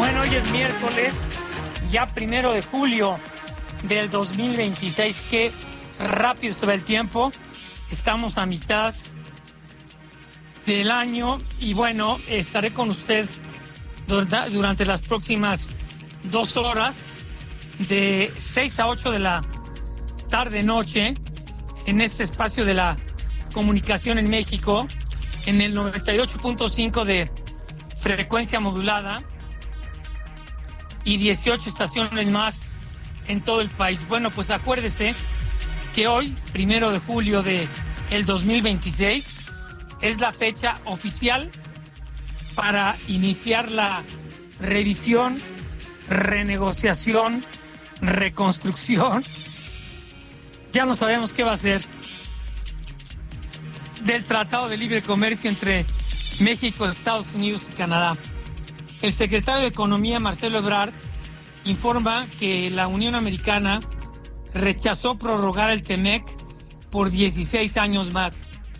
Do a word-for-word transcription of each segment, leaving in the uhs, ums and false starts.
Bueno, hoy es miércoles, ya primero de julio del dos mil veintiséis. Qué rápido se va el tiempo. Estamos a mitad del año y bueno, estaré con usted durante las próximas dos horas de seis a ocho de la tarde-noche en este espacio de la comunicación en México, en el noventa y ocho punto cinco de frecuencia modulada y dieciocho estaciones más en todo el país. Bueno, pues acuérdese que hoy, primero de julio de el dos mil veintiséis, es la fecha oficial para iniciar la revisión, renegociación, reconstrucción, ya no sabemos qué va a ser, del Tratado de Libre Comercio entre México, Estados Unidos y Canadá. El secretario de Economía, Marcelo Ebrard, informa que la Unión Americana rechazó prorrogar el TEMEC por dieciséis años más.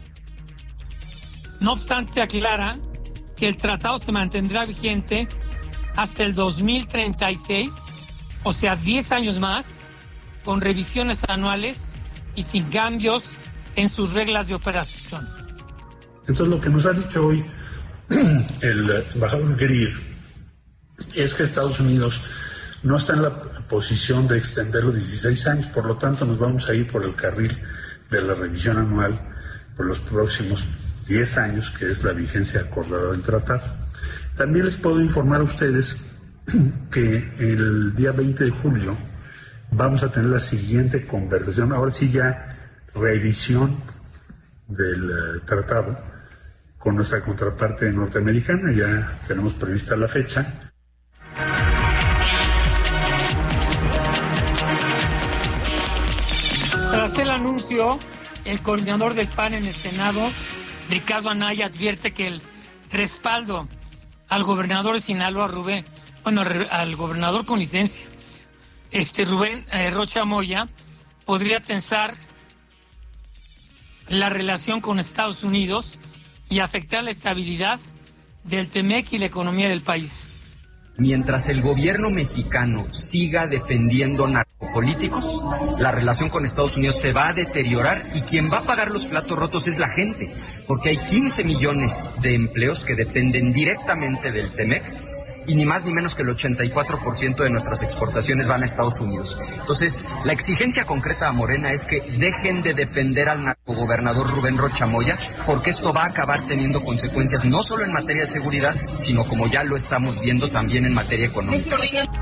No obstante, aclara que el tratado se mantendrá vigente hasta el dos mil treinta y seis, o sea, diez años más, con revisiones anuales y sin cambios en sus reglas de operación. Entonces, lo que nos ha dicho hoy el embajador Greer es que Estados Unidos no está en la posición de extender los dieciséis años, por lo tanto nos vamos a ir por el carril de la revisión anual por los próximos diez años, que es la vigencia acordada del tratado. También les puedo informar a ustedes que el día veinte de julio vamos a tener la siguiente conversación, ahora sí ya revisión del uh, tratado con nuestra contraparte norteamericana. Ya tenemos prevista la fecha. Tras el anuncio, el coordinador del P A N en el Senado, Ricardo Anaya, advierte que el respaldo al gobernador de Sinaloa, Rubén, bueno, al gobernador con licencia, este Rubén eh, Rocha Moya, podría tensar la relación con Estados Unidos y afectar la estabilidad del TEMEC y la economía del país. Mientras el gobierno mexicano siga defendiendo narcopolíticos, la relación con Estados Unidos se va a deteriorar y quien va a pagar los platos rotos es la gente, porque hay quince millones de empleos que dependen directamente del TEMEC y ni más ni menos que el ochenta y cuatro por ciento de nuestras exportaciones van a Estados Unidos. Entonces, la exigencia concreta a Morena es que dejen de defender al narcogobernador Rubén Rocha Moya, porque esto va a acabar teniendo consecuencias no solo en materia de seguridad, sino como ya lo estamos viendo también en materia económica.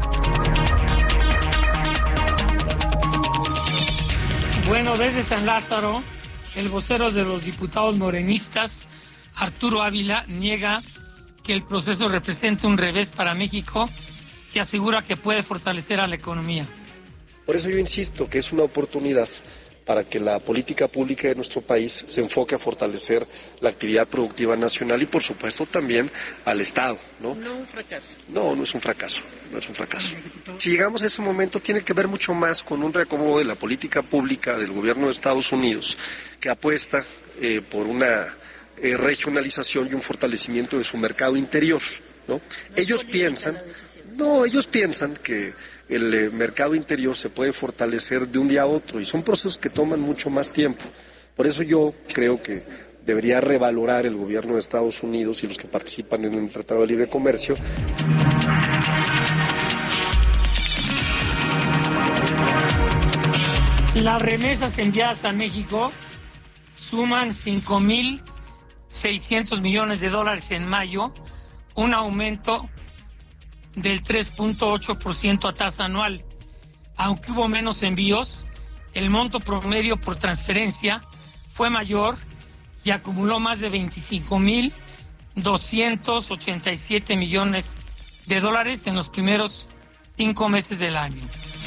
Bueno, desde San Lázaro, el vocero de los diputados morenistas, Arturo Ávila, niega que el proceso represente un revés para México y asegura que puede fortalecer a la economía. Por eso yo insisto que es una oportunidad para que la política pública de nuestro país se enfoque a fortalecer la actividad productiva nacional y, por supuesto, también al Estado, ¿no? No un fracaso. No, no es un fracaso, no es un fracaso. Si llegamos a ese momento, tiene que ver mucho más con un reacomodo de la política pública del gobierno de Estados Unidos, que apuesta eh, por una eh, regionalización y un fortalecimiento de su mercado interior, ¿no? Ellos piensan, no, ellos piensan que el eh, mercado interior se puede fortalecer de un día a otro y son procesos que toman mucho más tiempo. Por eso yo creo que debería revalorar el gobierno de Estados Unidos y los que participan en el Tratado de Libre Comercio. Las remesas enviadas a México suman cinco mil seiscientos millones de dólares en mayo, un aumento del tres punto ocho por ciento a tasa anual. Aunque hubo menos envíos, el monto promedio por transferencia fue mayor y acumuló más de veinticinco mil doscientos ochenta y siete millones de dólares en los primeros cinco meses del año.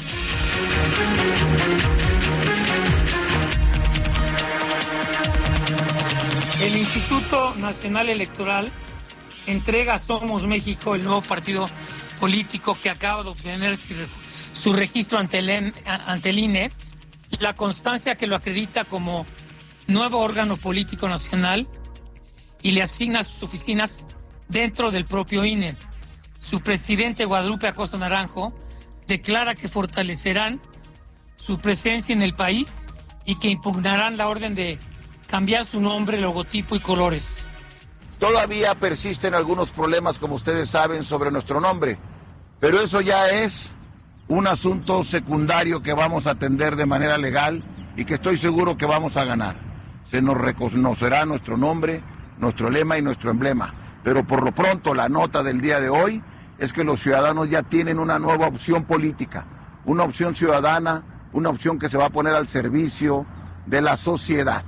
El Instituto Nacional Electoral entrega a Somos México, el nuevo partido político que acaba de obtener su registro ante el, ante el I N E, la constancia que lo acredita como nuevo órgano político nacional y le asigna sus oficinas dentro del propio I N E. su presidente Guadalupe Acosta Naranjo declara que fortalecerán su presencia en el país y que impugnarán la orden de cambiar su nombre, logotipo y colores. Todavía persisten algunos problemas, como ustedes saben, sobre nuestro nombre, pero eso ya es un asunto secundario que vamos a atender de manera legal y que estoy seguro que vamos a ganar. Se nos reconocerá nuestro nombre, nuestro lema y nuestro emblema, pero por lo pronto la nota del día de hoy es que los ciudadanos ya tienen una nueva opción política, una opción ciudadana, una opción que se va a poner al servicio de la sociedad.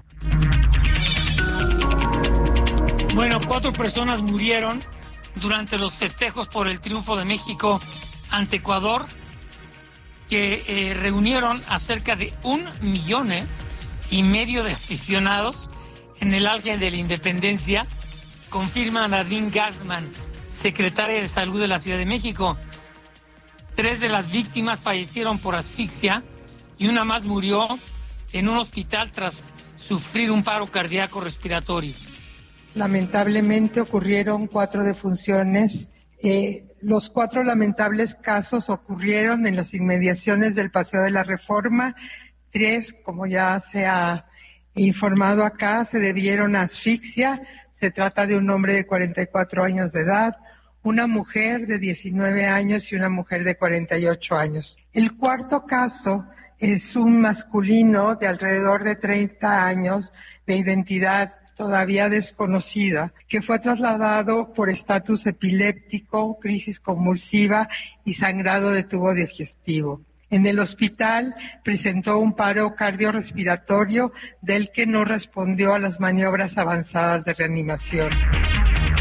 Bueno, cuatro personas murieron durante los festejos por el triunfo de México ante Ecuador, que eh, reunieron a cerca de un millón eh, y medio de aficionados en el Ángel de la Independencia, confirma Nadine Gassman, secretaria de Salud de la Ciudad de México. Tres de las víctimas fallecieron por asfixia y una más murió en un hospital tras sufrir un paro cardíaco respiratorio. Lamentablemente ocurrieron cuatro defunciones. Eh, los cuatro lamentables casos ocurrieron en las inmediaciones del Paseo de la Reforma. Tres, como ya se ha informado acá, se debieron a asfixia. Se trata de un hombre de cuarenta y cuatro años de edad, una mujer de diecinueve años y una mujer de cuarenta y ocho años. El cuarto caso es un masculino de alrededor de treinta años, de identidad todavía desconocida, que fue trasladado por estatus epiléptico, crisis convulsiva y sangrado de tubo digestivo. En el hospital presentó un paro cardiorrespiratorio del que no respondió a las maniobras avanzadas de reanimación.